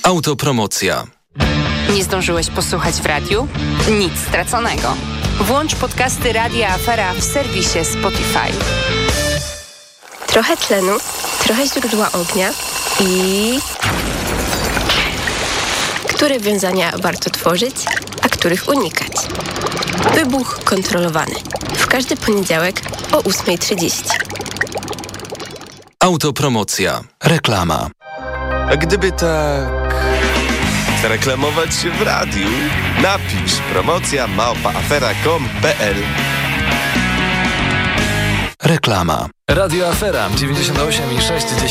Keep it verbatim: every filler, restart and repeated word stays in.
Autopromocja. Nie zdążyłeś posłuchać w radiu? Nic straconego. Włącz podcasty Radia Afera w serwisie Spotify. Trochę tlenu, trochę źródła ognia i... Które wiązania warto tworzyć, a których unikać? Wybuch kontrolowany. W każdy poniedziałek o ósma trzydzieści. Autopromocja. Reklama. A gdyby tak... zareklamować się w radiu? Napisz promocja małpa afera kropka com kropka pe el. Reklama. Radio Afera dziewięćdziesiąt osiem i sześć